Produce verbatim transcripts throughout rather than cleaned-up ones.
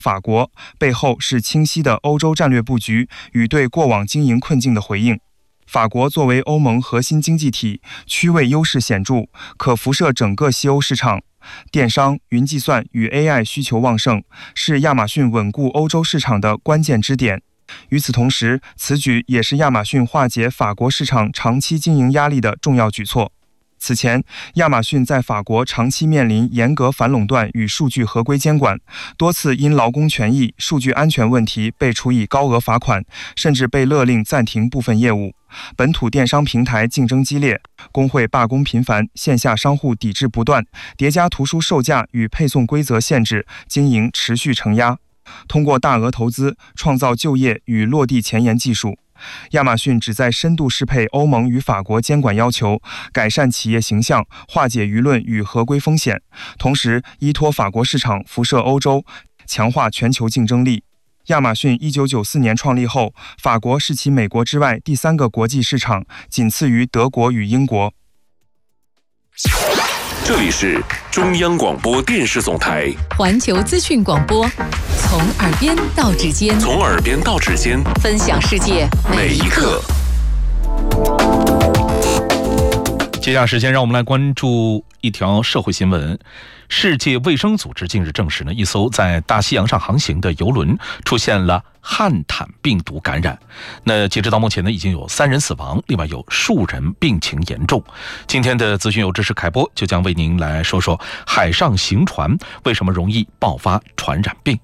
法国，背后是清晰的欧洲战略布局与对过往经营困境的回应。法国作为欧盟核心经济体，区位优势显著，可辐射整个西欧市场。电商、云计算与 A I 需求旺盛，是亚马逊稳固欧洲市场的关键支点。与此同时，此举也是亚马逊化解法国市场长期经营压力的重要举措。此前，亚马逊在法国长期面临严格反垄断与数据合规监管，多次因劳工权益、数据安全问题被处以高额罚款，甚至被勒令暂停部分业务。本土电商平台竞争激烈，工会罢工频繁，线下商户抵制不断，叠加图书售价与配送规则限制，经营持续承压。通过大额投资创造就业与落地前沿技术，亚马逊旨在深度适配欧盟与法国监管要求，改善企业形象，化解舆论与合规风险，同时依托法国市场辐射欧洲，强化全球竞争力。亚马逊一九九四年创立后，法国是其美国之外第三个国际市场，仅次于德国与英国。 这里是中央广播电视总台环球资讯广播，从耳边到指尖， 从耳边到指尖， 分享世界每一刻。 接下来时间，让我们来关注一条社会新闻。世界卫生组织近日证实呢，一艘在大西洋上航行的邮轮出现了汉坦病毒感染。那截止到目前呢，已经有三人死亡，另外有数人病情严重。今天的资讯有知识凯播就将为您来说说海上行船为什么容易爆发传染病。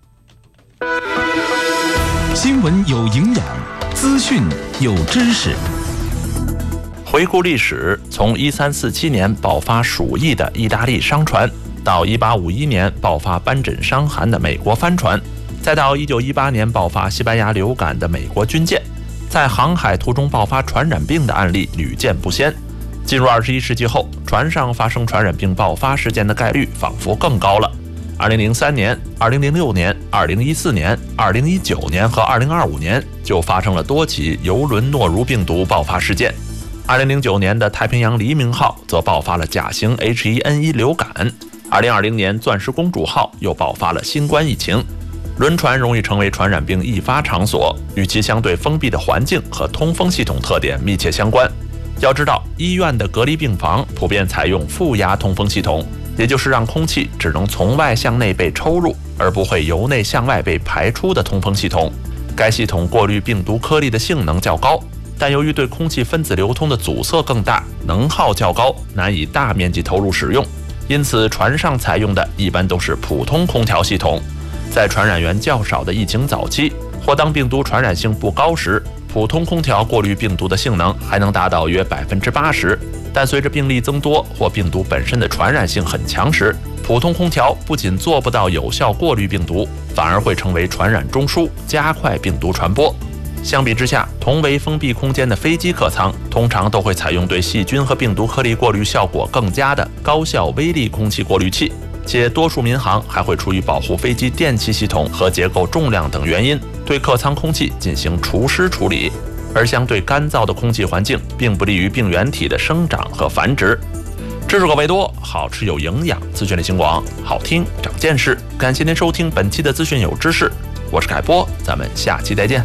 新闻有营养，资讯有知识。 回顾历史，从一三四七年爆发鼠疫的意大利商船，到一八五一年爆发斑疹伤寒的美国帆船，再到一九一八年爆发西班牙流感的美国军舰，在航海途中爆发传染病的案例屡见不鲜。进入二十一世纪后，船上发生传染病爆发事件的概率仿佛更高了。二零零三年、二零零六年、二零一四年、二零一九年和二零二五年就发生了多起邮轮诺如病毒爆发事件。二零零九年的太平洋黎明号则爆发了甲型 H 一 N 一 流感。二零二零年钻石公主号又爆发了新冠疫情。轮船容易成为传染病易发场所，与其相对封闭的环境和通风系统特点密切相关。要知道，医院的隔离病房普遍采用负压通风系统，也就是让空气只能从外向内被抽入，而不会由内向外被排出的通风系统。该系统过滤病毒颗粒的性能较高，但由于对空气分子流通的阻塞更大，能耗较高，难以大面积投入使用，因此船上采用的一般都是普通空调系统。在传染源较少的疫情早期，或当病毒传染性不高时，普通空调过滤病毒的性能还能达到约百分之八十。但随着病例增多或病毒本身的传染性很强时，普通空调不仅做不到有效过滤病毒，反而会成为传染中枢，加快病毒传播。相比之下，同为封闭空间的飞机客舱通常都会采用对细菌和病毒颗粒过滤效果更佳的高效微粒空气过滤器，且多数民航还会出于保护飞机电气系统和结构重量等原因，对客舱空气进行除湿处理。而相对干燥的空气环境并不利于病原体的生长和繁殖。知识口味多，好吃有营养，资讯类新广，好听长见识。感谢您收听本期的资讯有知识，我是凯波，咱们下期再见。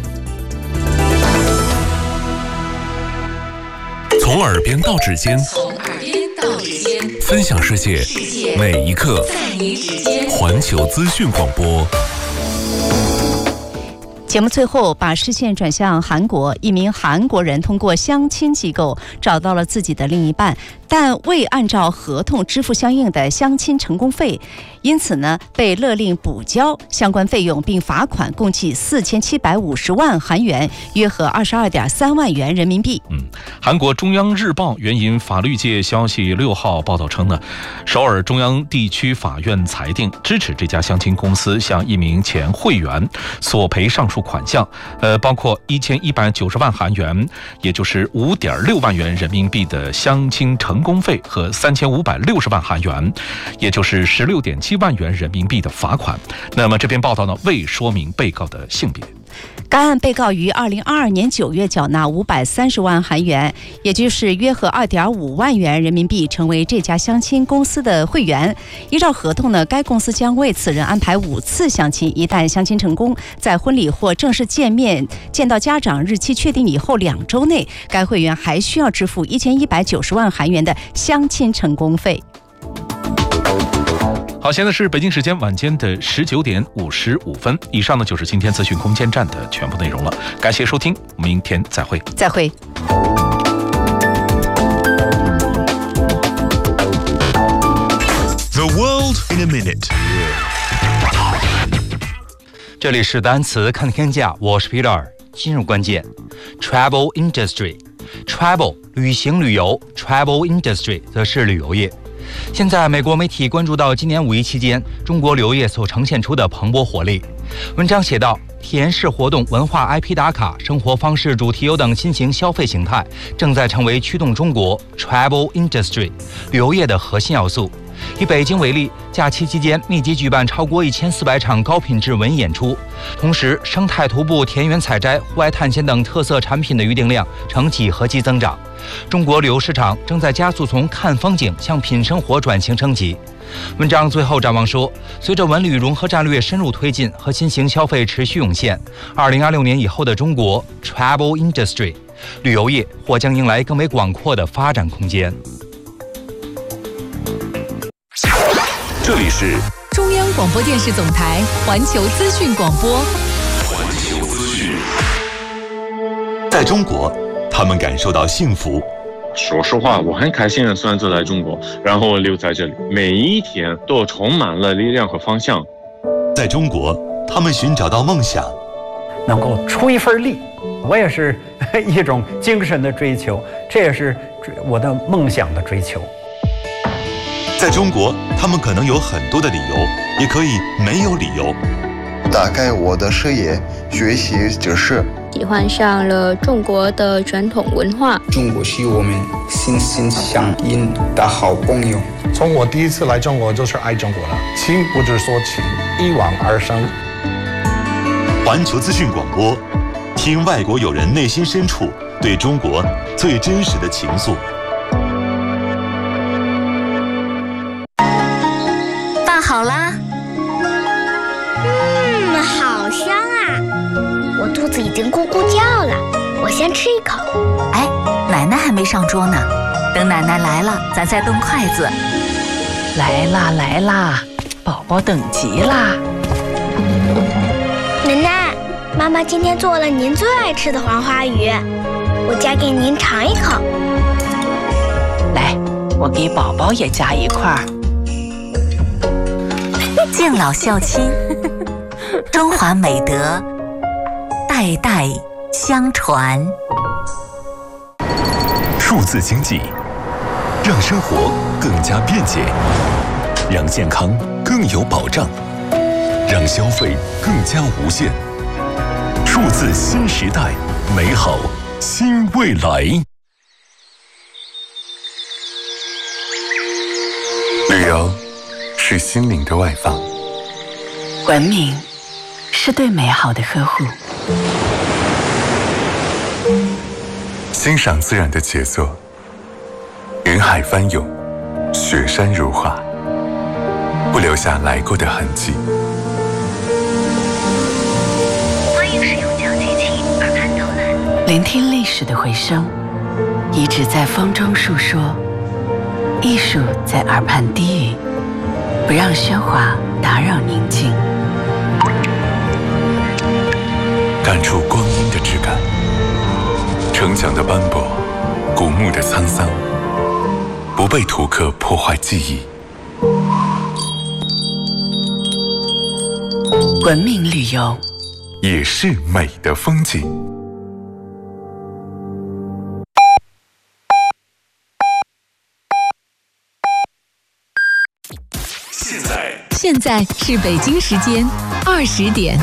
从耳边到指尖， 从耳边到指尖， 分享世界每一刻， 在你指尖。 环球资讯广播。 节目最后把视线转向韩国，一名韩国人通过相亲机构找到了自己的另一半，但未按照合同支付相应的相亲成功费，因此呢被勒令补交相关费用，并罚款共计四千七百五十万韩元，约合二十二点三万元人民币。 嗯，韩国中央日报援引法律界消息六号报道称呢，首尔中央地区法院裁定支持这家相亲公司向一名前会员索赔上述款项，呃，包括一千一百九十万韩元，也就是五点六万元人民币的相亲成功费和三千五百六十万韩元，也就是十六点七万元人民币的罚款。那么这篇报道呢，未说明被告的性别。 该案被告于二零二二年九月缴纳五百三十万韩元，也就是约合二点五万元人民币，成为这家相亲公司的会员。依照合同呢，该公司将为此人安排五次相亲，一旦相亲成功，在婚礼或正式见面、见到家长日期确定以后两周内，该会员还需要支付一千一百九十万韩元的相亲成功费。 好，现在是北京时间晚间的十九点五十五分。以上呢就是今天资讯空间站的全部内容了，感谢收听，明天再会。 再会。 The world in a minute。 这里是单词看天价，我是 Peter。今日关键 ：travel industry。travel 旅行旅游 ，travel industry 则是旅游业。现在，美国媒体关注到今年五一期间，中国旅游业所呈现出的蓬勃活力。文章写道，体验式活动、文化 I P 打卡、生活方式主题游等新型消费形态，正在成为驱动中国 travel industry 旅游业的核心要素。以北京为例，假期期间密集举办超过一千四百场高品质文艺演出，同时生态徒步、田园采摘、户外探险等特色产品的预订量呈几何级增长。中国旅游市场正在加速从看风景向品生活转型升级。文章最后展望说，随着文旅融合战略深入推进和新型消费持续涌现，二零二六年以后的中国 travel industry 旅游业或将迎来更为广阔的发展空间。 这里是中央广播电视总台环球资讯广播。 环球资讯。 在中国，他们感受到幸福。 说实话，我很开心的选择来中国，然后留在这里，每一天都充满了力量和方向。 在中国，他们寻找到梦想， 能够出一份力，我也是一种精神的追求，这也是我的梦想的追求。 在中国，他们可能有很多的理由，也可以没有理由。 打开我的视野，学习知识。 喜欢上了中国的传统文化。 中国是我们心心相印的好朋友。 从我第一次来中国就是爱中国了，情不知所起，一往而生。 环球资讯广播，听外国友人内心深处对中国最真实的情愫。 好啦， 嗯，好香啊！我肚子已经咕咕叫了，我先吃一口。 哎，奶奶还没上桌呢，等奶奶来了，咱再动筷子。 来啦来啦，宝宝等急啦！ 奶奶，妈妈今天做了您最爱吃的黄花鱼，我夹给您尝一口。 来，我给宝宝也夹一块儿。 敬老孝亲，中华美德代代相传。 数字经济让生活更加便捷，让健康更有保障，让消费更加无限。数字新时代，美好新未来。 旅游是心灵的外放， 文明是对美好的呵护， 欣赏自然的杰作，云海翻涌，雪山如画，不留下来过的痕迹。 欢迎使用小机器耳畔导览， 聆听历史的回声，遗址在风中述说，艺术在耳畔低语，不让喧哗打扰宁静， 感触光阴的质感，城墙的斑驳，古墓的沧桑，不被图刻破坏记忆。 文明旅游也是美的风景。 现在现在是北京时间二十点。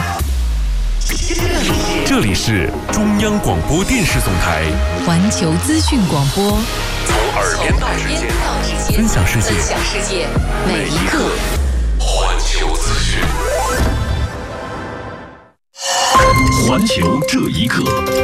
这里是中央广播电视总台环球资讯广播， 从耳边到指尖，分享世界， 分享世界每一刻。 环球资讯。 环环球这一刻。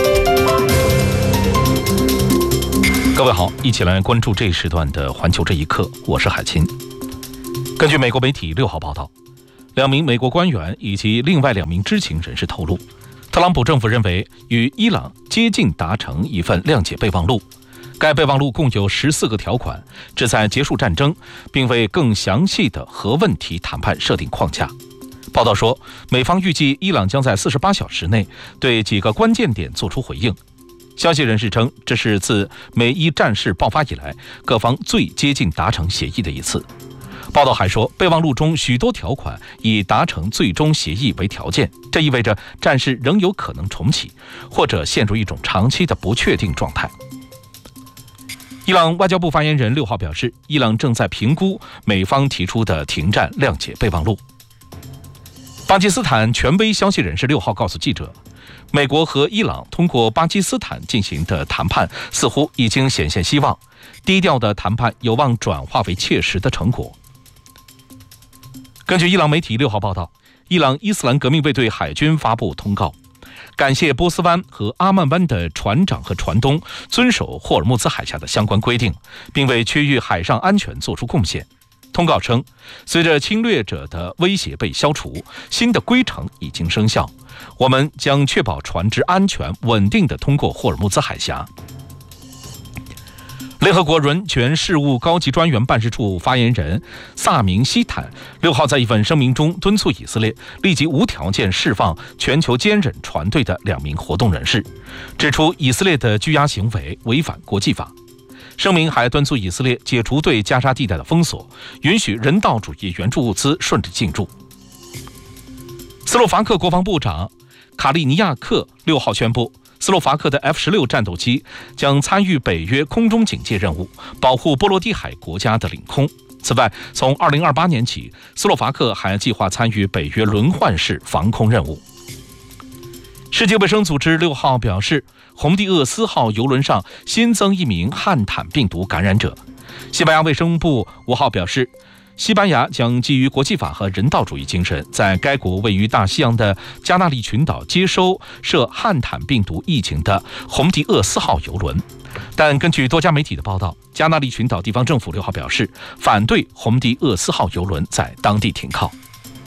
各位好，一起来关注这一时段的环球这一刻，我是海清。根据美国媒体六号报道，两名美国官员以及另外两名知情人士透露，特朗普政府认为与伊朗接近达成一份谅解备忘录，该备忘录共有十四个条款，旨在结束战争，并为更详细的核问题谈判设定框架。报道说，美方预计伊朗将在四十八小时内对几个关键点作出回应。消息人士称，这是自美伊战事爆发以来各方最接近达成协议的一次。报道还说，备忘录中许多条款以达成最终协议为条件，这意味着战事仍有可能重启，或者陷入一种长期的不确定状态。伊朗外交部发言人六号表示，伊朗正在评估美方提出的停战谅解备忘录。巴基斯坦权威消息人士六号告诉记者，美国和伊朗通过巴基斯坦进行的谈判似乎已经显现希望，低调的谈判有望转化为切实的成果。根据伊朗媒体六号报道，伊朗伊斯兰革命卫队海军发布通告，感谢波斯湾和阿曼湾的船长和船东遵守霍尔木兹海峡的相关规定，并为区域海上安全做出贡献。通告称，随着侵略者的威胁被消除，新的规程已经生效，我们将确保船只安全稳定地通过霍尔木兹海峡。联合国人权事务高级专员办事处发言人萨明希坦六号在一份声明中敦促以色列立即无条件释放全球坚忍船队的两名活动人士，指出以色列的拘押行为违反国际法。声明还敦促以色列解除对加沙地带的封锁，允许人道主义援助物资顺利进驻。斯洛伐克国防部长卡利尼亚克六号宣布，斯洛伐克的 F 十六 战斗机将参与北约空中警戒任务，保护波罗的海国家的领空。此外，从二零二八年起，斯洛伐克还计划参与北约轮换式防空任务。世界卫生组织六号表示，洪蒂厄斯号邮轮上新增一名汉坦病毒感染者。西班牙卫生部五号表示，西班牙将基于国际法和人道主义精神，在该国位于大西洋的加那利群岛接收涉汉坦病毒疫情的洪蒂厄斯号邮轮。但根据多家媒体的报道，加那利群岛地方政府六号表示，反对洪蒂厄斯号邮轮在当地停靠。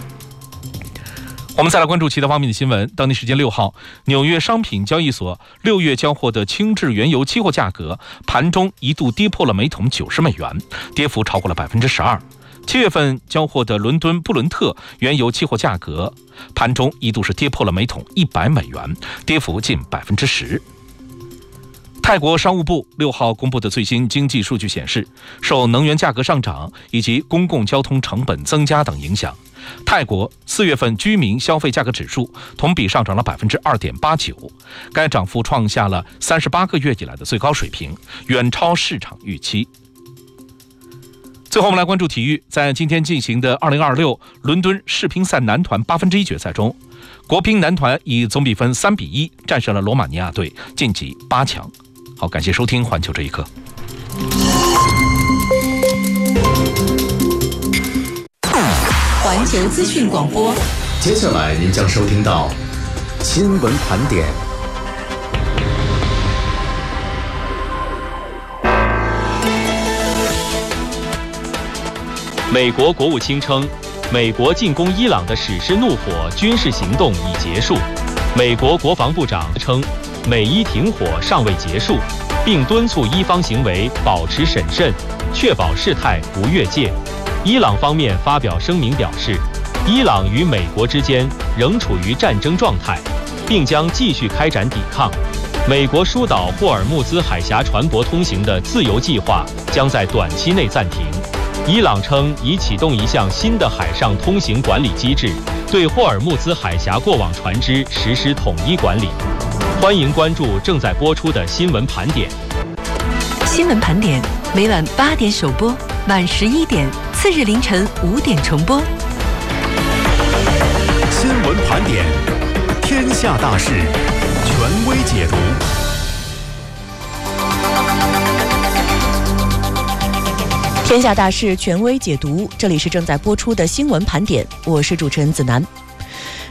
我们再来关注其他方面的新闻。当地时间六号，纽约商品交易所六月交货的轻质原油期货价格盘中一度跌破了每桶九十美元，跌幅超过了百分之十二。七月份交货的伦敦布伦特原油期货价格盘中一度是跌破了每桶一百美元，跌幅近百分之十。泰国商务部六号公布的最新经济数据显示，受能源价格上涨以及公共交通成本增加等影响，泰国四月份居民消费价格指数同比上涨了百分之二点八九，该涨幅创下了三十八个月以来的最高水平，远超市场预期。最后我们来关注体育，在今天进行的二零二六伦敦世乒赛男团八分之一决赛中，国乒男团以总比分三比一战胜了罗马尼亚队，晋级八强。好，感谢收听环球这一刻。 环球资讯广播， 接下来您将收听到新闻盘点。 美国国务卿称，美国进攻伊朗的史诗怒火军事行动已结束。美国国防部长称，美伊停火尚未结束，并敦促伊方行为保持审慎，确保事态不越界。伊朗方面发表声明表示，伊朗与美国之间仍处于战争状态，并将继续开展抵抗。美国疏导霍尔木兹海峡船舶通行的自由计划将在短期内暂停。伊朗称已启动一项新的海上通行管理机制，对霍尔木兹海峡过往船只实施统一管理。欢迎关注正在播出的新闻盘点。 新闻盘点每晚八点首播，晚十一点，次日凌晨五点重播。 新闻盘点，天下大事，权威解读。 天下大事，权威解读。这里是正在播出的新闻盘点，我是主持人子楠。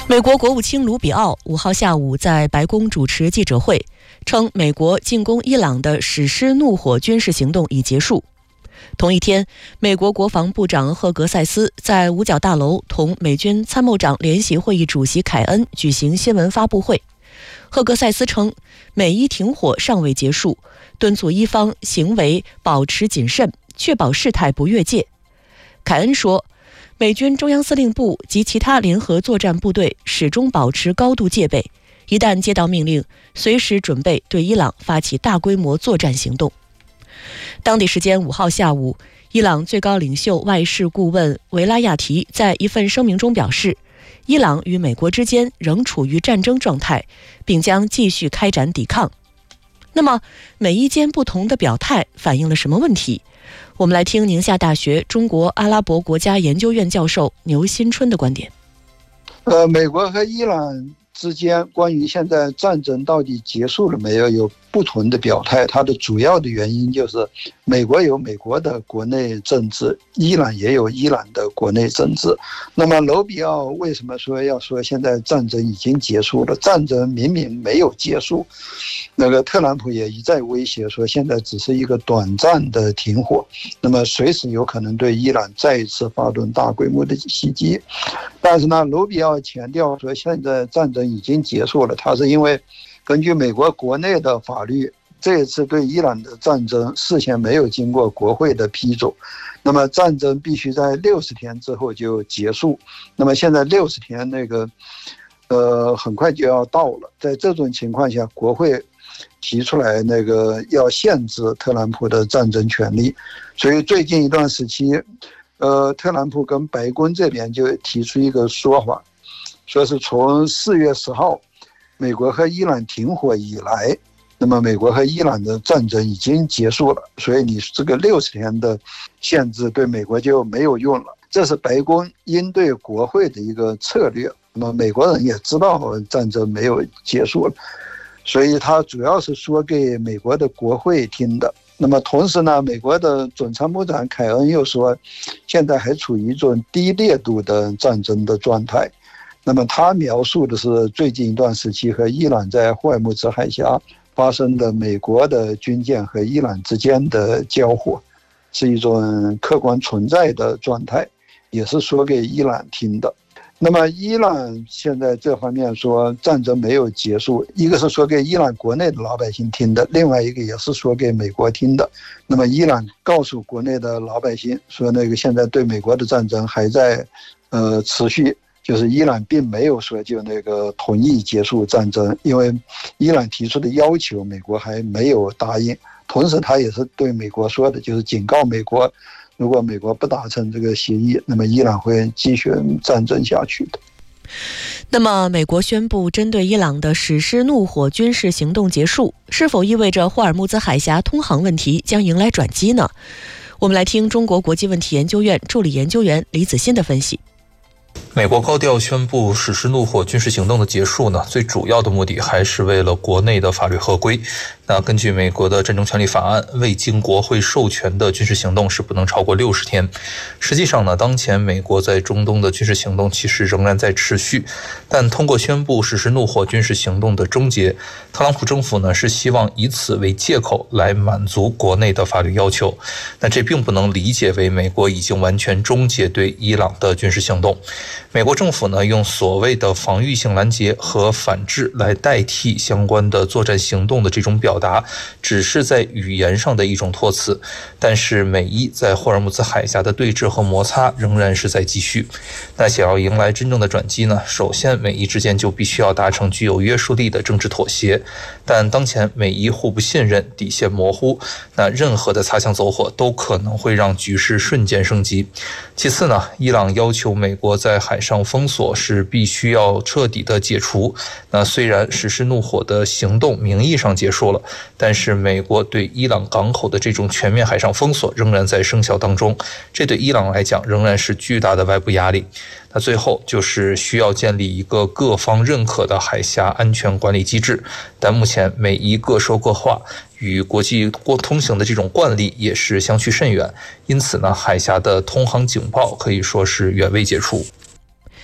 美国国务卿卢比奥五号下午在白宫主持记者会，称美国进攻伊朗的史诗怒火军事行动已结束。同一天，美国国防部长赫格塞斯在五角大楼同美军参谋长联席会议主席凯恩举行新闻发布会。赫格塞斯称，美伊停火尚未结束，敦促伊方行为保持谨慎，确保事态不越界。凯恩说，美军中央司令部及其他联合作战部队始终保持高度戒备，一旦接到命令，随时准备对伊朗发起大规模作战行动。当地时间五号下午，伊朗最高领袖外事顾问维拉亚提在一份声明中表示，伊朗与美国之间仍处于战争状态，并将继续开展抵抗。那么，美伊间不同的表态反映了什么问题？我们来听宁夏大学中国阿拉伯国家研究院教授牛新春的观点。 呃，美国和伊朗之间关于现在战争到底结束了没有，有不同的表态。它的主要的原因就是，美国有美国的国内政治，伊朗也有伊朗的国内政治。那么卢比奥为什么说要说现在战争已经结束了？战争明明没有结束。那个特朗普也一再威胁说，现在只是一个短暂的停火，那么随时有可能对伊朗再一次发动大规模的袭击。但是呢，卢比奥强调说，现在战争已经结束了，他是因为根据美国国内的法律，这一次对伊朗的战争事先没有经过国会的批准，那么战争必须在六十天之后就结束。那么现在六十天那个呃很快就要到了，在这种情况下，国会提出来那个要限制特朗普的战争权利，所以最近一段时期，呃，特朗普跟白宫这边就提出一个说法，说是从四月十号美国和伊朗停火以来，那么美国和伊朗的战争已经结束了，所以你这个六十天的限制对美国就没有用了。这是白宫应对国会的一个策略。那么美国人也知道战争没有结束了，所以他主要是说给美国的国会听的。那么同时呢，美国的总参谋长凯恩又说，现在还处于一种低烈度的战争的状态。那么他描述的是最近一段时期和伊朗在霍尔木兹海峡发生的美国的军舰和伊朗之间的交火，是一种客观存在的状态，也是说给伊朗听的。那么伊朗现在这方面说战争没有结束，一个是说给伊朗国内的老百姓听的，另外一个也是说给美国听的。那么伊朗告诉国内的老百姓说，那个现在对美国的战争还在呃持续，就是伊朗并没有说就那个同意结束战争，因为伊朗提出的要求美国还没有答应。同时他也是对美国说的，就是警告美国，如果美国不达成这个协议，那么伊朗会继续战争下去的。 那么美国宣布针对伊朗的史诗怒火军事行动结束，是否意味着霍尔木兹海峡通航问题将迎来转机呢？我们来听中国国际问题研究院助理研究员李子欣的分析。 美国高调宣布史诗怒火军事行动的结束呢，最主要的目的还是为了国内的法律合规。那根据美国的战争权利法案，未经国会授权的军事行动是不能超过六十天。实际上呢，当前美国在中东的军事行动其实仍然在持续，但通过宣布史诗怒火军事行动的终结，特朗普政府呢是希望以此为借口来满足国内的法律要求。那这并不能理解为美国已经完全终结对伊朗的军事行动。美国政府呢用所谓的防御性拦截和反制来代替相关的作战行动的这种表达，只是在语言上的一种托词。但是美伊在霍尔木兹海峡的对峙和摩擦仍然是在继续。那想要迎来真正的转机呢，首先美伊之间就必须要达成具有约束力的政治妥协。但当前美伊互不信任，底线模糊，那任何的擦枪走火都可能会让局势瞬间升级。其次呢，伊朗要求美国在海上封锁是必须要彻底的解除。那虽然史诗怒火的行动名义上结束了，但是美国对伊朗港口的这种全面海上封锁仍然在生效当中，这对伊朗来讲仍然是巨大的外部压力。那最后就是需要建立一个各方认可的海峡安全管理机制，但目前美伊各说各话，与国际通行的这种惯例也是相去甚远，因此呢，海峡的通航警报可以说是远未解除。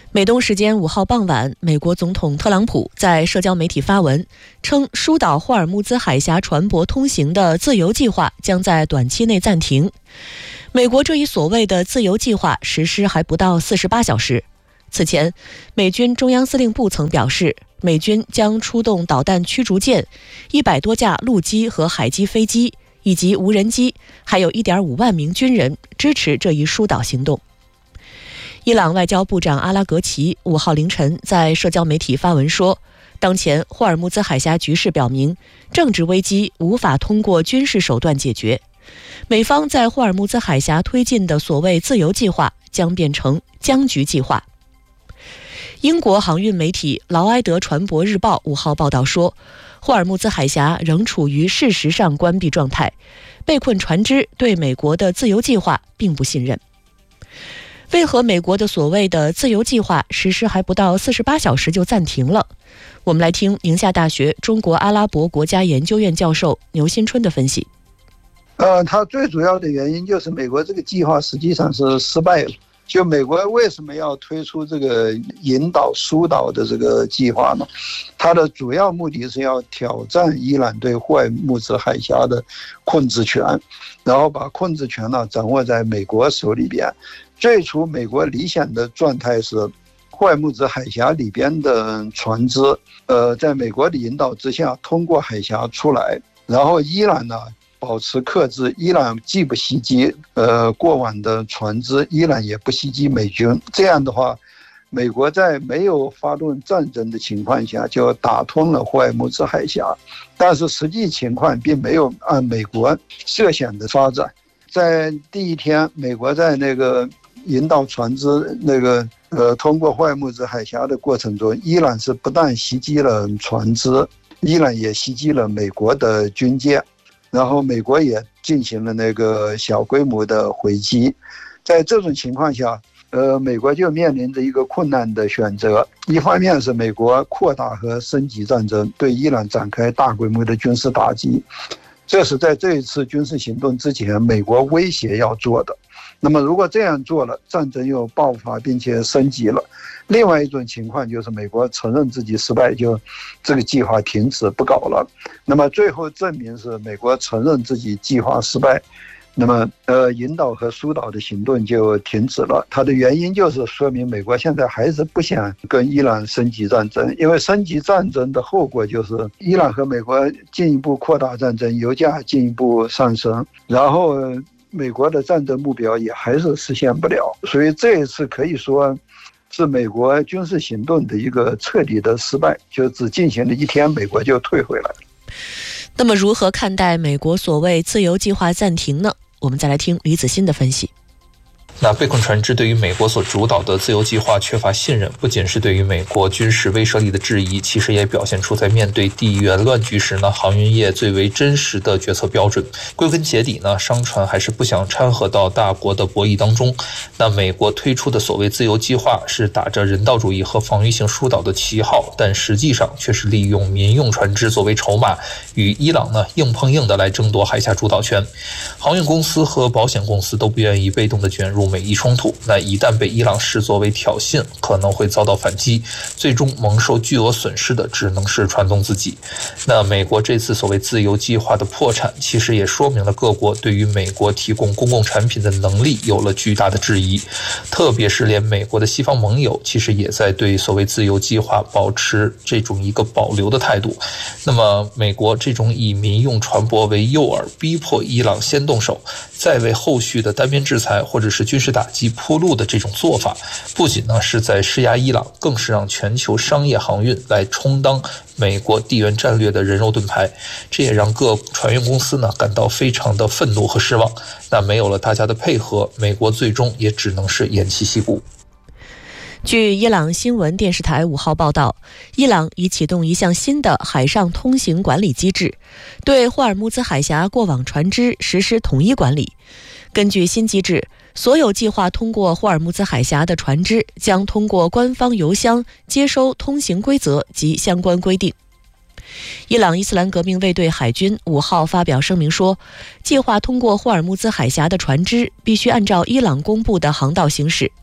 美东时间五号傍晚，美国总统特朗普在社交媒体发文，称疏导霍尔木兹海峡船舶通行的自由计划将在短期内暂停。美国这一所谓的自由计划实施还不到四十八小时。此前，美军中央司令部曾表示，美军将出动导弹驱逐舰、一百多架陆基和海基飞机以及无人机，还有 一点五万名军人支持这一疏导行动。伊朗外交部长阿拉格齐五号凌晨在社交媒体发文说，当前霍尔木兹海峡局势表明，政治危机无法通过军事手段解决，美方在霍尔木兹海峡推进的所谓自由计划将变成僵局计划。英国航运媒体劳埃德船舶日报五号报道说，霍尔木兹海峡仍处于事实上关闭状态，被困船只对美国的自由计划并不信任。为何美国的所谓的自由计划实施还不到四十八小时就暂停了？我们来听宁夏大学中国阿拉伯国家研究院教授牛新春的分析。 呃，它最主要的原因就是美国这个计划实际上是失败了。就美国为什么要推出这个引导疏导的这个计划呢？它的主要目的是要挑战伊朗对霍尔木兹海峡的控制权，然后把控制权呢掌握在美国手里边。最初美国理想的状态是霍尔木兹海峡里边的船只呃，在美国的引导之下通过海峡出来，然后伊朗呢保持克制，伊朗既不袭击呃过往的船只，伊朗也不袭击美军。这样的话，美国在没有发动战争的情况下就打通了霍尔木兹海峡，但是实际情况并没有按美国设想的发展。在第一天，美国在那个引导船只那个呃通过霍尔木兹海峡的过程中，伊朗是不但袭击了船只，伊朗也袭击了美国的军舰。然后美国也进行了那个小规模的回击。在这种情况下，呃，美国就面临着一个困难的选择，一方面是美国扩大和升级战争，对伊朗展开大规模的军事打击，这是在这一次军事行动之前美国威胁要做的。那么如果这样做了，战争又爆发并且升级了。另外一种情况就是美国承认自己失败，就这个计划停止不搞了。那么最后证明是美国承认自己计划失败，那么呃引导和疏导的行动就停止了。它的原因就是说明美国现在还是不想跟伊朗升级战争，因为升级战争的后果就是伊朗和美国进一步扩大战争，油价进一步上升，然后美国的战争目标也还是实现不了。所以这一次可以说是美国军事行动的一个彻底的失败，就只进行了一天，美国就退回来了。 那么如何看待美国所谓自由计划暂停呢？我们再来听李子欣的分析。 那被困船只对于美国所主导的自由计划缺乏信任，不仅是对于美国军事威慑力的质疑，其实也表现出在面对地缘乱局时呢，航运业最为真实的决策标准。归根结底呢，商船还是不想掺和到大国的博弈当中。那美国推出的所谓自由计划是打着人道主义和防御性疏导的旗号，但实际上却是利用民用船只作为筹码，与伊朗呢硬碰硬的来争夺海峡主导权。航运公司和保险公司都不愿意被动的卷入美伊冲突，那一旦被伊朗视作为挑衅，可能会遭到反击，最终蒙受巨额损失的只能是船东自己。那美国这次所谓自由计划的破产，其实也说明了各国对于美国提供公共产品的能力有了巨大的质疑，特别是连美国的西方盟友其实也在对所谓自由计划保持这种一个保留的态度。那么美国这种以民用船舶为诱饵，逼迫伊朗先动手，再为后续的单边制裁或者是军事打击铺路的这种做法，不仅呢是在施压伊朗，更是让全球商业航运来充当美国地缘战略的人肉盾牌。这也让各船运公司呢感到非常的愤怒和失望。那没有了大家的配合，美国最终也只能是偃旗息鼓。 据伊朗新闻电视台五号报道，伊朗已启动一项新的海上通行管理机制，对霍尔木兹海峡过往船只实施统一管理。根据新机制，所有计划通过霍尔木兹海峡的船只将通过官方邮箱接收通行规则及相关规定。伊朗伊斯兰革命卫队海军五号发表声明说，计划通过霍尔木兹海峡的船只必须按照伊朗公布的航道行驶。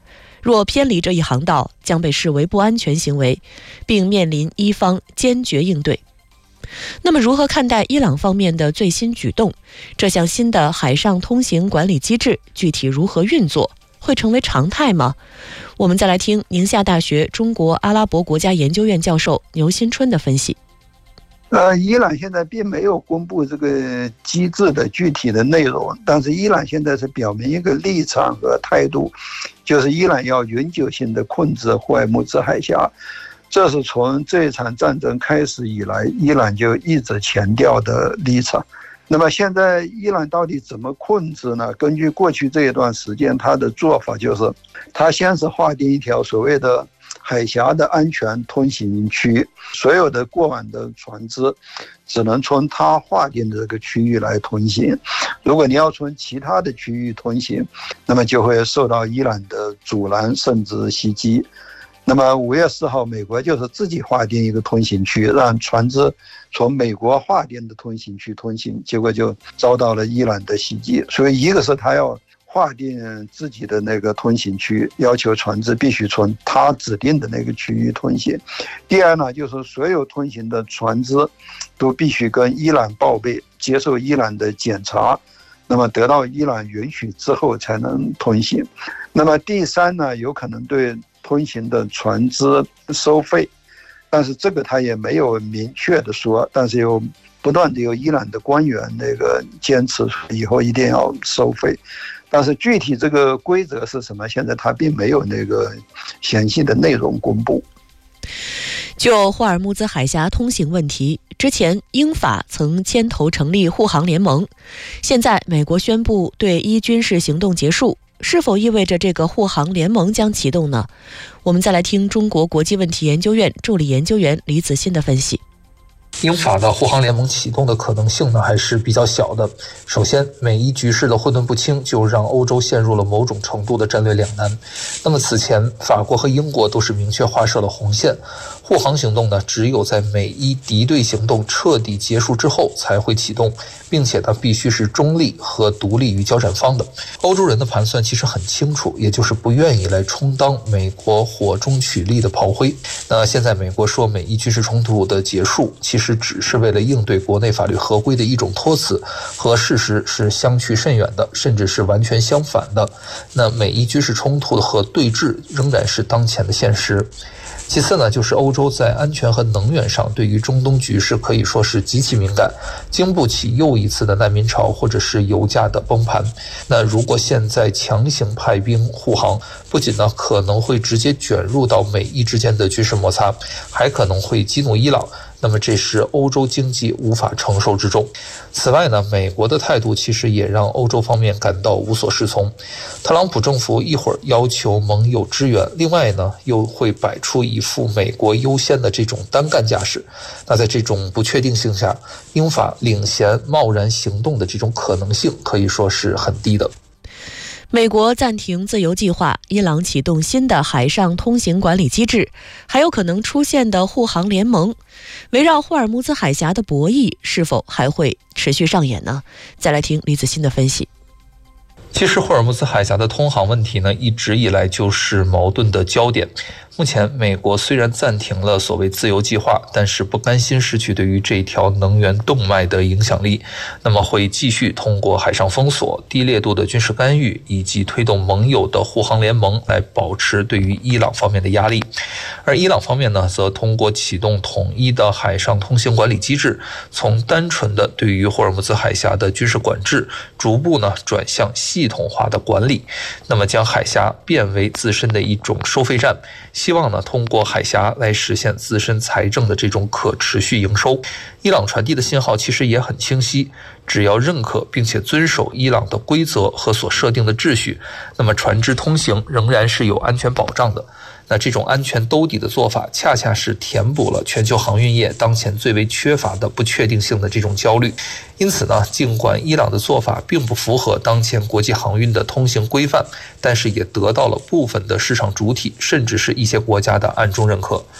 若偏离这一航道，将被视为不安全行为，并面临伊方坚决应对。那么，如何看待伊朗方面的最新举动？这项新的海上通行管理机制具体如何运作？会成为常态吗？我们再来听宁夏大学中国阿拉伯国家研究院教授牛新春的分析。 呃，伊朗现在并没有公布这个机制的具体的内容，但是伊朗现在是表明一个立场和态度，就是伊朗要永久性的控制霍尔木兹海峡。这是从这场战争开始以来，伊朗就一直强调的立场。那么现在伊朗到底怎么控制呢？根据过去这一段时间，他的做法就是，他先是划定一条所谓的海峡的安全通行区，所有的过往的船只只能从他划定的这个区域来通行。如果你要从其他的区域通行，那么就会受到伊朗的阻拦甚至袭击。那么五月四号，美国就是自己划定一个通行区，让船只从美国划定的通行区通行，结果就遭到了伊朗的袭击。所以一个是他要划定自己的那个通行区，要求船只必须从他指定的那个区域通行。第二呢，就是所有通行的船只都必须跟伊朗报备，接受伊朗的检查，那么得到伊朗允许之后才能通行。那么第三呢，有可能对通行的船只收费，但是这个他也没有明确的说，但是有不断的有伊朗的官员那个坚持以后一定要收费，但是具体这个规则是什么，现在他并没有那个详细的内容公布。 就霍尔木兹海峡通行问题，之前英法曾牵头成立护航联盟，现在美国宣布对伊军事行动结束，是否意味着这个护航联盟将启动呢？我们再来听中国国际问题研究院助理研究员李子欣的分析。 英法的护航联盟启动的可能性呢还是比较小的。首先，美伊局势的混沌不清就让欧洲陷入了某种程度的战略两难。那么此前，法国和英国都是明确划设了红线，护航行动呢只有在美伊敌对行动彻底结束之后才会启动，并且呢必须是中立和独立于交战方的。欧洲人的盘算其实很清楚，也就是不愿意来充当美国火中取栗的炮灰。那现在美国说美伊军事冲突的结束，其实只是为了应对国内法律合规的一种托词，和事实是相去甚远的，甚至是完全相反的。那美伊军事冲突和对峙仍然是当前的现实。其次呢，就是欧洲在安全和能源上对于中东局势可以说是极其敏感，经不起又一次的难民潮或者是油价的崩盘。那如果现在强行派兵护航，不仅呢可能会直接卷入到美伊之间的军事摩擦，还可能会激怒伊朗。那么这是欧洲经济无法承受之重。此外呢，美国的态度其实也让欧洲方面感到无所适从。特朗普政府一会儿要求盟友支援，另外呢又会摆出一副美国优先的这种单干架势。那在这种不确定性下，英法领衔贸然行动的这种可能性可以说是很低的。 美国暂停自由计划，伊朗启动新的海上通行管理机制，还有可能出现的护航联盟，围绕霍尔木兹海峡的博弈是否还会持续上演呢？再来听李子欣的分析。 其实霍尔木兹海峡的通航问题呢，一直以来就是矛盾的焦点。目前，美国虽然暂停了所谓自由计划，但是不甘心失去对于这条能源动脉的影响力，那么会继续通过海上封锁、低烈度的军事干预以及推动盟友的护航联盟来保持对于伊朗方面的压力。而伊朗方面呢，则通过启动统一的海上通行管理机制，从单纯的对于霍尔木兹海峡的军事管制，逐步呢转向系统化的管理，那么将海峡变为自身的一种收费站。希望呢，通过海峡来实现自身财政的这种可持续营收。伊朗传递的信号其实也很清晰，只要认可并且遵守伊朗的规则和所设定的秩序，那么船只通行仍然是有安全保障的。那这种安全兜底的做法，恰恰是填补了全球航运业当前最为缺乏的不确定性的这种焦虑。因此呢，尽管伊朗的做法并不符合当前国际航运的通行规范，但是也得到了部分的市场主体甚至是一些国家的暗中认可。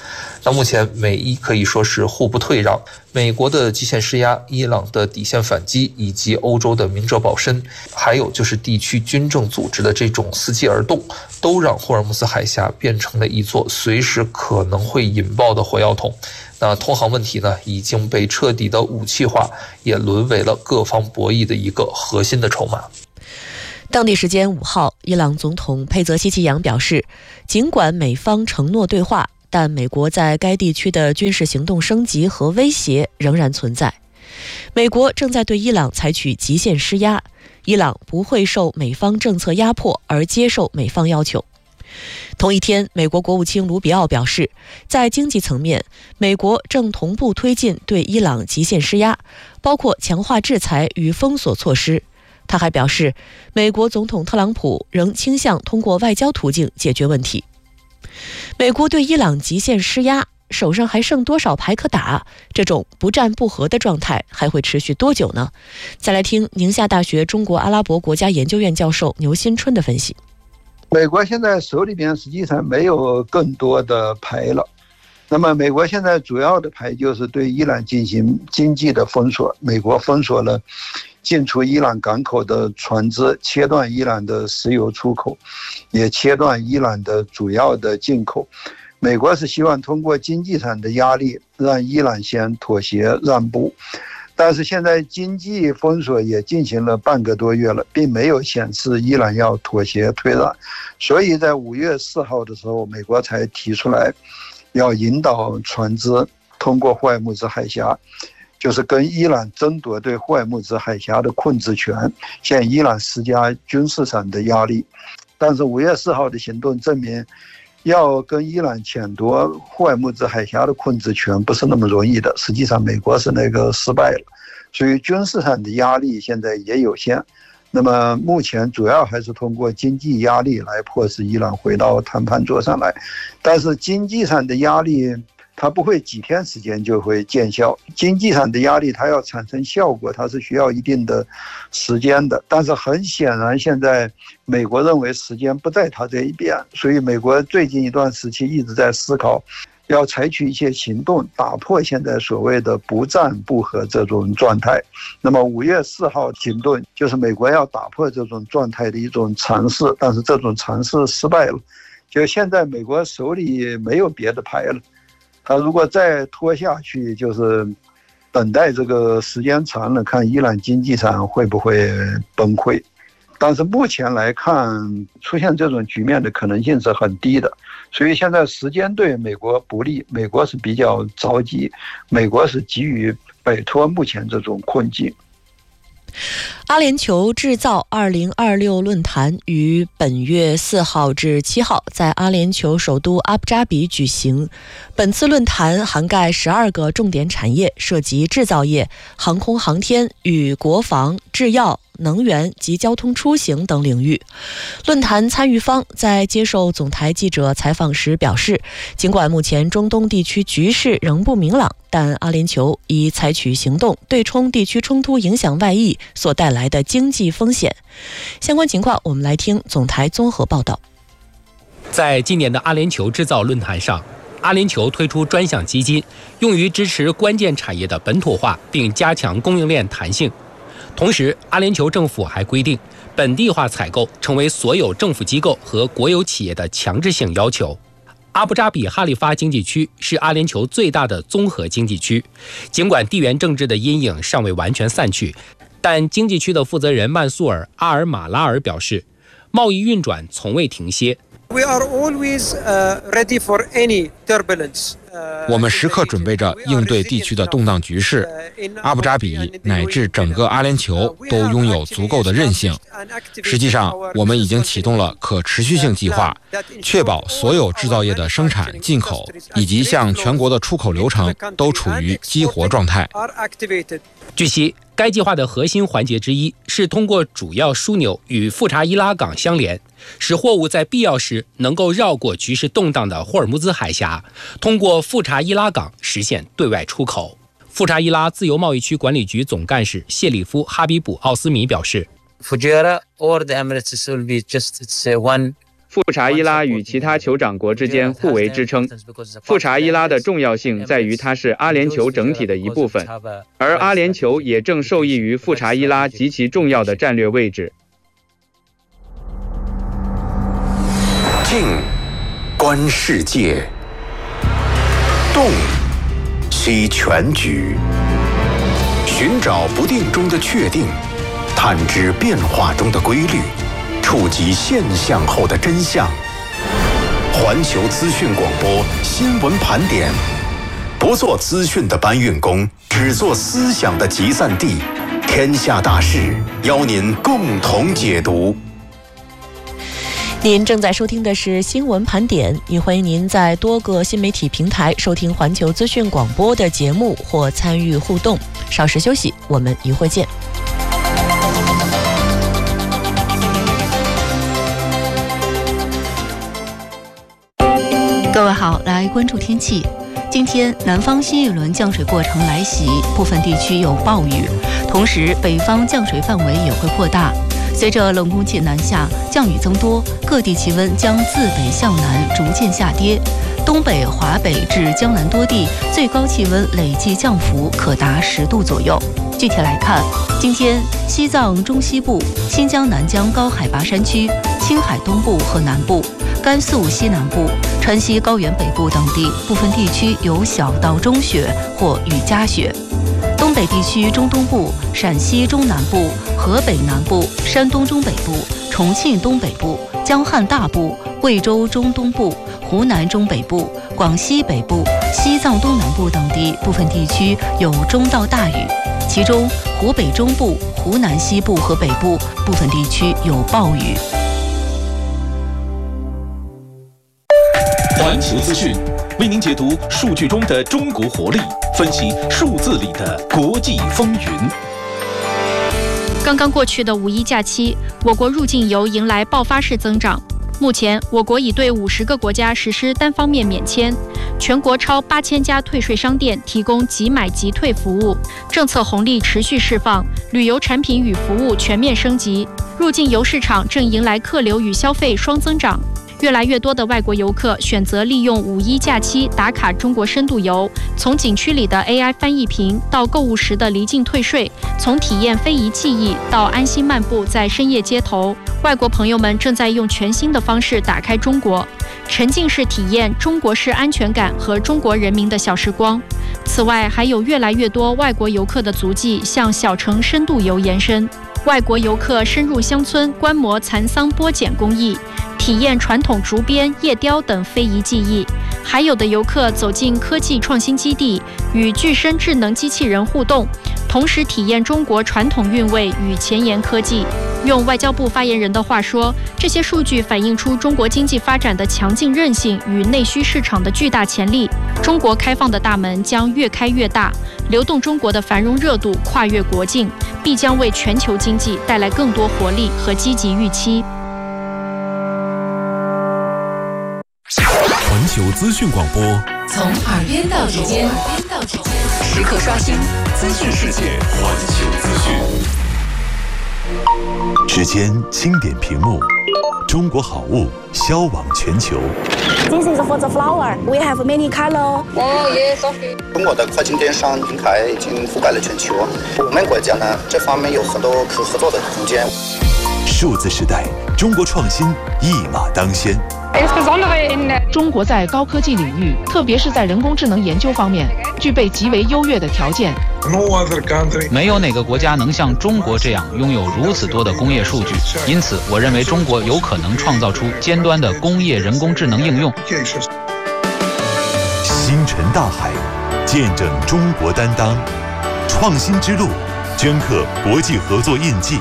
那目前美伊可以说是互不退让，美国的极限施压、伊朗的底线反击，以及欧洲的明哲保身，还有就是地区军政组织的这种伺机而动，都让霍尔木兹海峡变成了一座随时可能会引爆的火药桶。那通航问题呢，已经被彻底的武器化，也沦为了各方博弈的一个核心的筹码。 当地时间五号，伊朗总统佩泽希奇扬表示，尽管美方承诺对话，但美国在该地区的军事行动升级和威胁仍然存在。美国正在对伊朗采取极限施压，伊朗不会受美方政策压迫而接受美方要求。同一天，美国国务卿卢比奥表示，在经济层面，美国正同步推进对伊朗极限施压，包括强化制裁与封锁措施。他还表示，美国总统特朗普仍倾向通过外交途径解决问题。美国对伊朗极限施压，手上还剩多少牌可打？这种不战不和的状态还会持续多久呢？再来听宁夏大学中国阿拉伯国家研究院教授牛新春的分析。 美国现在手里边实际上没有更多的牌了，那么美国现在主要的牌就是对伊朗进行经济的封锁，美国封锁了进出伊朗港口的船只，切断伊朗的石油出口，也切断伊朗的主要的进口。美国是希望通过经济上的压力让伊朗先妥协让步，但是现在经济封锁也进行了半个多月了，并没有显示伊朗要妥协退让，所以在五月四号的时候，美国才提出来要引导船只通过霍尔木兹海峡，就是跟伊朗争夺对霍尔木兹海峡的控制权，向伊朗施加军事上的压力。但是五月四号的行动证明，要跟伊朗抢夺霍尔木兹海峡的控制权不是那么容易的，实际上美国是那个失败了，所以军事上的压力现在也有限。那么目前主要还是通过经济压力来迫使伊朗回到谈判桌上来，但是经济上的压力它不会几天时间就会见效，经济上的压力它要产生效果，它是需要一定的时间的。但是很显然，现在美国认为时间不在它这一边，所以美国最近一段时期一直在思考，要采取一些行动，打破现在所谓的不战不和这种状态。那么五月四号行动就是美国要打破这种状态的一种尝试，但是这种尝试失败了，就现在美国手里没有别的牌了。他如果再拖下去，就是等待这个时间长了，看伊朗经济上会不会崩溃。但是目前来看，出现这种局面的可能性是很低的，所以现在时间对美国不利，美国是比较着急，美国是急于摆脱目前这种困境。 阿联酋制造二零二六论坛于本月四号至七号在阿联酋首都阿布扎比举行。本次论坛涵盖十二个重点产业，涉及制造业、航空航天与国防、制药、能源及交通出行等领域。论坛参与方在接受总台记者采访时表示，尽管目前中东地区局势仍不明朗，但阿联酋已采取行动对冲地区冲突影响外溢所带来的经济风险。相关情况我们来听总台综合报道。 在今年的阿联酋制造论坛上，阿联酋推出专项基金，用于支持关键产业的本土化，并加强供应链弹性。同时，阿联酋政府还规定，本地化采购成为所有政府机构和国有企业的强制性要求。阿布扎比哈利发经济区是阿联酋最大的综合经济区，尽管地缘政治的阴影尚未完全散去，但经济区的负责人曼苏尔·阿尔马拉尔表示，贸易运转从未停歇。 We are always ready for any turbulence. 我们时刻准备着应对地区的动荡局势。阿布扎比乃至整个阿联酋都拥有足够的韧性。实际上，我们已经启动了可持续性计划，确保所有制造业的生产、进口以及向全国的出口流程都处于激活状态。 据悉，该计划的核心环节之一是通过主要枢纽与富查伊拉港相连，使货物在必要时能够绕过局势动荡的霍尔木兹海峡，通过富查伊拉港实现对外出口。富查伊拉自由贸易区管理局总干事谢里夫·哈比卜·奥斯米表示， Fujairah or the Emirates will be just it's one 富查伊拉与其他酋长国之间互为支撑。富查伊拉的重要性在于它是阿联酋整体的一部分，而阿联酋也正受益于富查伊拉极其重要的战略位置。 静，观世界；动，析全局。寻找不定中的确定，探知变化中的规律，触及现象后的真相。环球资讯广播新闻盘点，不做资讯的搬运工，只做思想的集散地。天下大事，邀您共同解读。 您正在收听的是新闻盘点，也欢迎您在多个新媒体平台收听环球资讯广播的节目或参与互动。稍事休息，我们一会见。 各位好，来关注天气。今天南方新一轮降水过程来袭，部分地区有暴雨，同时北方降水范围也会扩大。随着冷空气南下，降雨增多，各地气温将自北向南逐渐下跌。东北、华北至江南多地最高气温累计降幅可达十度左右。具体来看，今天西藏中西部、新疆南疆高海拔山区、青海东部和南部、甘肃西南部、川西高原北部等地部分地区有小到中雪或雨夹雪。东北地区中东部、陕西中南部、河北南部、山东中北部、重庆东北部、江汉大部、贵州中东部、湖南中北部、广西北部、西藏东南部等地部分地区有中到大雨，其中湖北中部、湖南西部和北部部分地区有暴雨。 环球资讯为您解读数据中的中国活力，分析数字里的国际风云。 刚刚过去的五一假期，我国入境游迎来爆发式增长。目前，我国已对五十个国家实施单方面免签，全国超八千家退税商店提供即买即退服务，政策红利持续释放，旅游产品与服务全面升级，入境游市场正迎来客流与消费双增长。越来越多的外国游客选择利用五一假期打卡中国深度游，从景区里的 A I 翻译屏到购物时的离境退税，从体验非遗技艺到安心漫步在深夜街头，外国朋友们正在用全新的方式打开中国，沉浸式体验中国式安全感和中国人民的小时光。此外，还有越来越多外国游客的足迹向小城深度游延伸，外国游客深入乡村观摩蚕桑剥茧工艺，体验传统竹编、叶雕等非遗技艺，还有的游客走进科技创新基地，与具身智能机器人互动，同时体验中国传统韵味与前沿科技。用外交部发言人的话说，这些数据反映出中国经济发展的强劲韧性与内需市场的巨大潜力。中国开放的大门将越开越大，流动中国的繁荣热度跨越国境，必将为全球经济带来更多活力和积极预期。 环球资讯广播， 从耳边到指尖，时刻刷新资讯世界。 环球资讯。 指尖轻点屏幕，中国好物销往全球。 This is for the flower. We have many color. Oh yes, okay. 中国的跨境电商平台已经覆盖了全球，我们国家呢这方面有很多可合作的空间。 数字时代，中国创新一马当先。 中国在高科技领域，特别是在人工智能研究方面，具备极为优越的条件。 没有哪个国家能像中国这样拥有如此多的工业数据，因此我认为中国有可能创造出尖端的工业人工智能应用。 星辰大海，见证中国担当，创新之路，镌刻国际合作印记。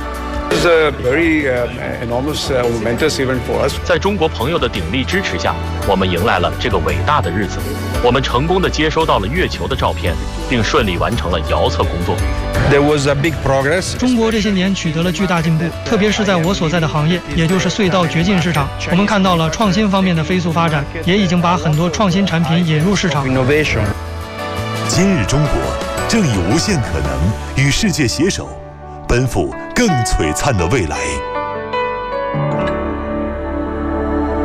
在中国朋友的鼎力支持下，我们迎来了这个伟大的日子。我们成功地接收到了月球的照片，并顺利完成了遥测工作。 中国这些年取得了巨大进步，特别是在我所在的行业，也就是隧道掘进市场，我们看到了创新方面的飞速发展，也已经把很多创新产品引入市场。 今日中国正以无限可能与世界携手，奔赴更璀璨的未来。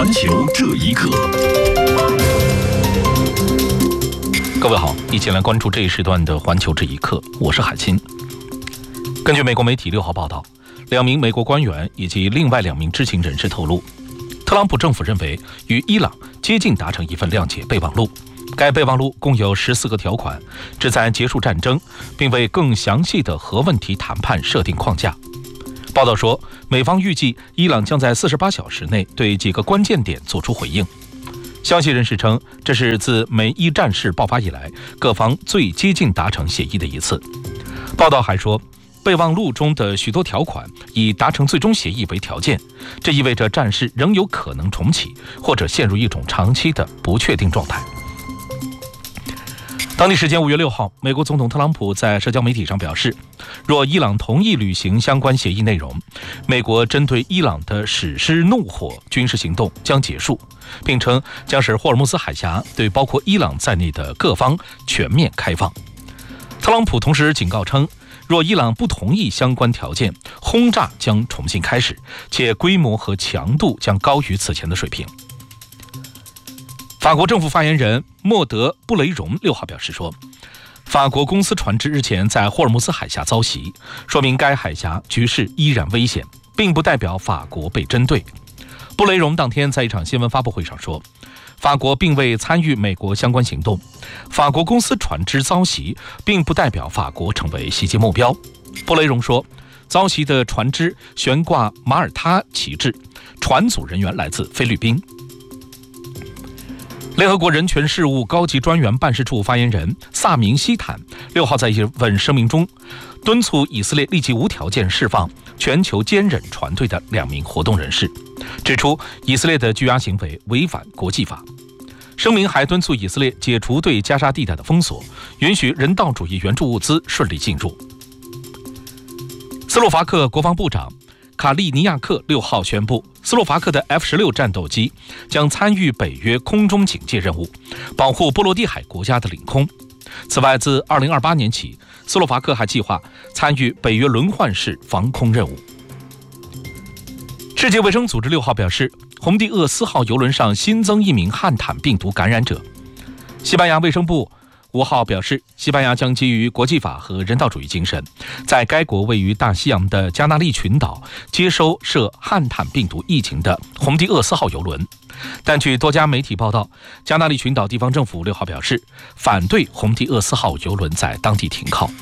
环球这一刻， 各位好，一起来关注这一时段的环球这一刻，我是海清。根据美国媒体六号报道，两名美国官员以及另外两名知情人士透露，特朗普政府认为与伊朗接近达成一份谅解备忘录。该备忘录共有十四个条款，旨在结束战争，并为更详细的核问题谈判设定框架。报道说，美方预计伊朗将在四十八小时内对几个关键点作出回应。消息人士称，这是自美伊战事爆发以来各方最接近达成协议的一次。报道还说，备忘录中的许多条款以达成最终协议为条件，这意味着战事仍有可能重启，或者陷入一种长期的不确定状态。当地时间五月六号，美国总统特朗普在社交媒体上表示，若伊朗同意履行相关协议内容，美国针对伊朗的实施怒火军事行动将结束，并称将使霍尔木兹海峡对包括伊朗在内的各方全面开放。特朗普同时警告称，若伊朗不同意相关条件，轰炸将重新开始，且规模和强度将高于此前的水平。法国政府发言人莫德·布雷荣六号表示说，法国公司船只日前在霍尔木兹海峡遭袭，说明该海峡局势依然危险，并不代表法国被针对。布雷荣当天在一场新闻发布会上说，法国并未参与美国相关行动，法国公司船只遭袭并不代表法国成为袭击目标。布雷荣说，遭袭的船只悬挂马耳他旗帜，船组人员来自菲律宾。联合国人权事务高级专员办事处发言人萨明希坦六号在一份声明中，敦促以色列立即无条件释放全球坚忍船队的两名活动人士，指出以色列的拘押行为违反国际法。声明还敦促以色列解除对加沙地带的封锁，允许人道主义援助物资顺利进入。斯洛伐克国防部长卡利尼亚克六号宣布，斯洛伐克的 F 十六 战斗机将参与北约空中警戒任务，保护波罗的海国家的领空。此外，自二零二八年起，斯洛伐克还计划参与北约轮换式防空任务。世界卫生组织六号表示，红地厄斯号邮轮上新增一名汉坦病毒感染者。西班牙卫生部五号表示，西班牙将基于国际法和人道主义精神，在该国位于大西洋的加那利群岛接收涉汉坦病毒疫情的红地厄斯号邮轮。但据多家媒体报道，加那利群岛地方政府六号表示，反对红地厄斯号邮轮在当地停靠。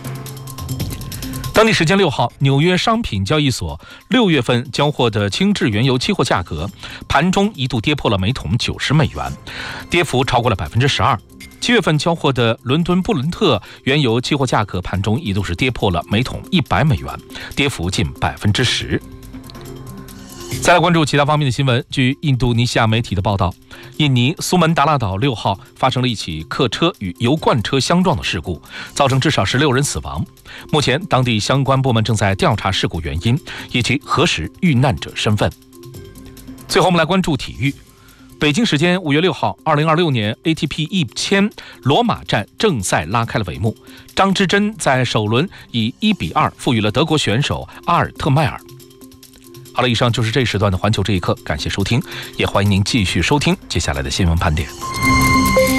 当地时间六号，纽约商品交易所六月份交货的轻质原油期货价格盘中一度跌破了每桶九十美元，跌幅超过了百分之十二。七月份交货的伦敦布伦特原油期货价格盘中一度是跌破了每桶一百美元，跌幅近百分之十。再来关注其他方面的新闻。据印度尼西亚媒体的报道，印尼苏门答腊岛六号发生了一起客车与油罐车相撞的事故，造成至少十六人死亡。目前，当地相关部门正在调查事故原因以及核实遇难者身份。最后，我们来关注体育。北京时间五月六号，二零二六年 A T P 一千罗马站正赛拉开了帷幕，张之臻在首轮以一比二负于了德国选手阿尔特迈尔。好了，以上就是这一时段的环球这一刻，感谢收听，也欢迎您继续收听接下来的新闻盘点。